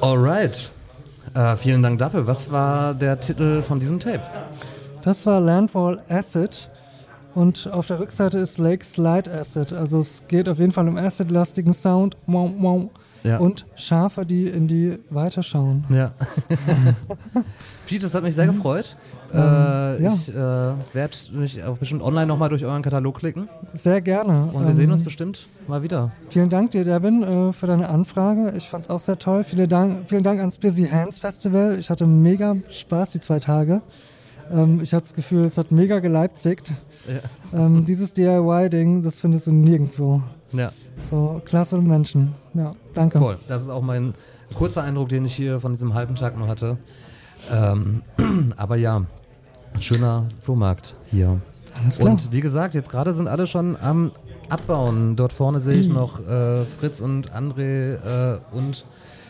Alright. Vielen Dank dafür. Was war der Titel von diesem Tape? Das war Landfall Acid und auf der Rückseite ist Lake Slide Acid. Also es geht auf jeden Fall um acid-lastigen Sound und Schafe, die in die Weite schauen. Ja. Pete, das hat mich sehr gefreut. Ich werde mich auch bestimmt online nochmal durch euren Katalog klicken. Sehr gerne. Und wir sehen uns bestimmt mal wieder. Vielen Dank dir, Devin, für deine Anfrage. Ich fand es auch sehr toll. Vielen Dank ans Busy Hands Festival. Ich hatte mega Spaß die 2 Tage. Ich hatte das Gefühl, es hat mega geleipzigt. Ja. Dieses DIY-Ding, das findest du nirgendwo. Ja. So, klasse Menschen. Ja, danke. Voll. Das ist auch mein kurzer Eindruck, den ich hier von diesem halben Tag noch hatte. Aber ja, schöner Flohmarkt hier. Alles klar. Und wie gesagt, jetzt gerade sind alle schon am Abbauen. Dort vorne sehe ich noch Fritz und André und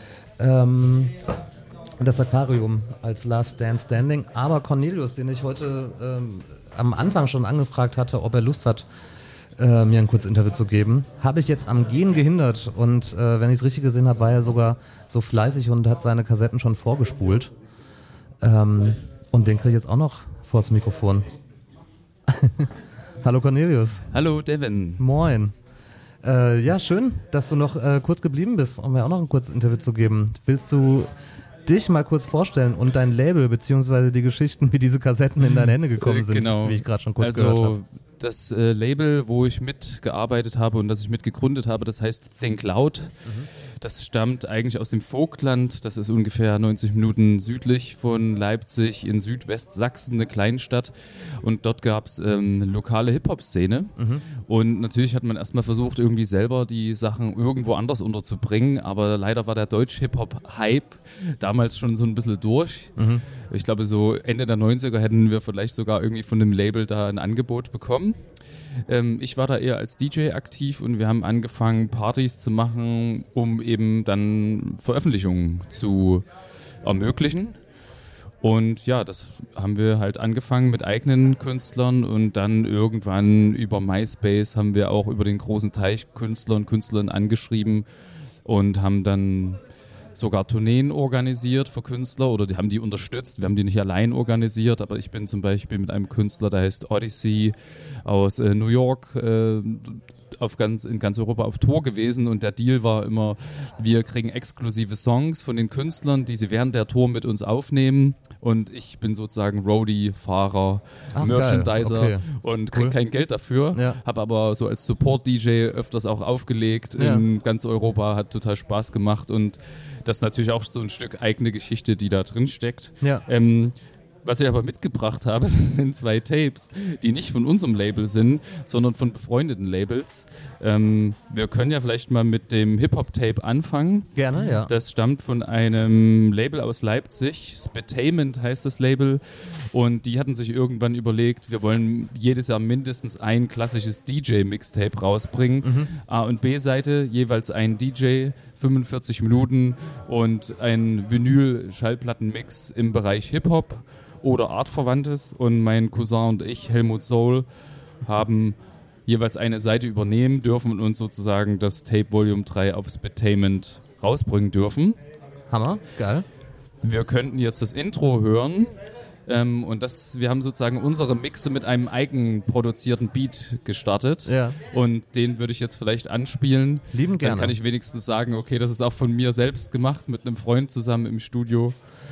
das Aquarium als Last Dance Standing. Aber Cornelius, den ich heute am Anfang schon angefragt hatte, ob er Lust hat, mir ein kurzes Interview zu geben, habe ich jetzt am Gehen gehindert. Und wenn ich es richtig gesehen habe, war er sogar so fleißig und hat seine Kassetten schon vorgespult. Und den kriege ich jetzt auch noch vors Mikrofon. Hallo Cornelius. Hallo Devin. Moin. Ja, schön, dass du noch kurz geblieben bist, um mir auch noch ein kurzes Interview zu geben. Willst du dich mal kurz vorstellen und dein Label, beziehungsweise die Geschichten, wie diese Kassetten in deine Hände gekommen sind, genau. Wie ich gerade schon kurz gehört habe? Das Label, wo ich mitgearbeitet habe und das ich mitgegründet habe, das heißt Think Loud. Das stammt eigentlich aus dem Vogtland. Das ist ungefähr 90 Minuten südlich von Leipzig in Südwestsachsen, eine Kleinstadt. Und dort gab es lokale Hip-Hop-Szene. Und natürlich hat man erstmal versucht, irgendwie selber die Sachen irgendwo anders unterzubringen. Aber leider war der Deutsch-Hip-Hop-Hype damals schon so ein bisschen durch. Ich glaube, so Ende der 90er hätten wir vielleicht sogar irgendwie von dem Label da ein Angebot bekommen. Ich war da eher als DJ aktiv und wir haben angefangen, Partys zu machen, um eben dann Veröffentlichungen zu ermöglichen. Und ja, das haben wir halt angefangen mit eigenen Künstlern und dann irgendwann über MySpace haben wir auch über den großen Teich Künstler und Künstlerinnen angeschrieben und haben dann sogar Tourneen organisiert für Künstler oder die haben die unterstützt. Wir haben die nicht allein organisiert, aber ich bin zum Beispiel mit einem Künstler, der heißt Odyssey aus New York in ganz Europa auf Tour gewesen und der Deal war immer, wir kriegen exklusive Songs von den Künstlern, die sie während der Tour mit uns aufnehmen und ich bin sozusagen Roadie, Fahrer, Merchandiser und kriege kein Geld dafür, habe aber so als Support-DJ öfters auch aufgelegt in ganz Europa, hat total Spaß gemacht und das ist natürlich auch so ein Stück eigene Geschichte, die da drin steckt. Ja. Was ich aber mitgebracht habe, sind 2 Tapes, die nicht von unserem Label sind, sondern von befreundeten Labels. Wir können ja vielleicht mal mit dem Hip-Hop-Tape anfangen. Gerne, ja. Das stammt von einem Label aus Leipzig, Spitainment heißt das Label. Und die hatten sich irgendwann überlegt, wir wollen jedes Jahr mindestens ein klassisches DJ-Mixtape rausbringen. A- und B-Seite, jeweils ein DJ, 45 Minuten und ein Vinyl-Schallplattenmix im Bereich Hip-Hop oder Artverwandtes. Und mein Cousin und ich, Helmut Soul, haben jeweils eine Seite übernehmen dürfen und uns sozusagen das Tape Volume 3 auf Spitainment rausbringen dürfen. Hammer, geil. Wir könnten jetzt das Intro hören. Und wir haben sozusagen unsere Mixe mit einem eigenproduzierten Beat gestartet. Ja. Und den würde ich jetzt vielleicht anspielen. Lieben gerne. Dann kann ich wenigstens sagen, okay, das ist auch von mir selbst gemacht, mit einem Freund zusammen im Studio.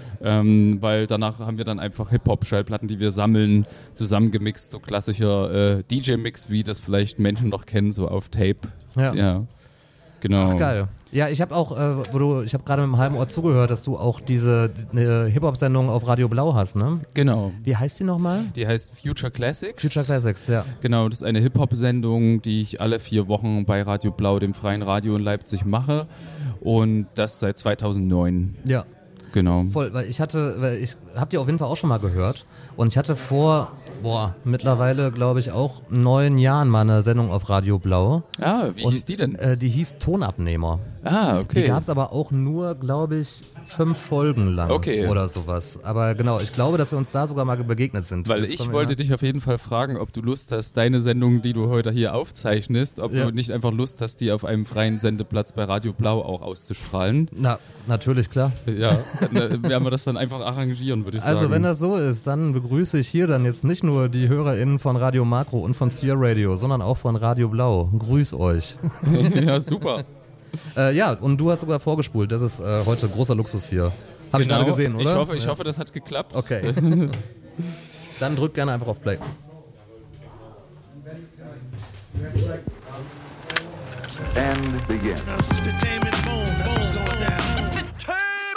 Weil danach haben wir dann einfach Hip-Hop-Schallplatten, die wir sammeln, zusammengemixt, so klassischer DJ-Mix, wie das vielleicht Menschen noch kennen, so auf Tape. Ja. Genau. Ach, geil. Ja, ich habe auch, ich habe gerade mit einem halben Ohr zugehört, dass du auch diese Hip-Hop-Sendung auf Radio Blau hast, ne? Genau. Wie heißt die nochmal? Die heißt Future Classics. Future Classics, ja. Genau, das ist eine Hip-Hop-Sendung, die ich alle 4 Wochen bei Radio Blau, dem freien Radio in Leipzig, mache. Und das seit 2009. Ja. Genau. Voll, weil ich habe die auf jeden Fall auch schon mal gehört und ich hatte vor mittlerweile glaube ich auch 9 Jahren mal eine Sendung auf Radio Blau. Ah, wie hieß die denn? Die hieß Tonabnehmer. Ah, okay. Die gab es aber auch nur, glaube ich, 5 Folgen lang oder sowas. Aber genau, ich glaube, dass wir uns da sogar mal begegnet sind. Weil ich wollte dich auf jeden Fall fragen, ob du Lust hast, deine Sendung, die du heute hier aufzeichnest, ob du nicht einfach Lust hast, die auf einem freien Sendeplatz bei Radio Blau auch auszustrahlen. Na, natürlich, klar. Ja, werden wir das dann einfach arrangieren, würde ich sagen. Also wenn das so ist, dann begrüße ich hier dann jetzt nicht nur die HörerInnen von Radio Makro und von Steer Radio, sondern auch von Radio Blau. Grüß euch. Ja, super. Ja, und du hast sogar vorgespult. Das ist heute großer Luxus hier. Hab ich gerade gesehen, oder? Ich hoffe, das hat geklappt. Okay. Dann drück gerne einfach auf Play. And begin. Entertainment, boom, that's what's going down.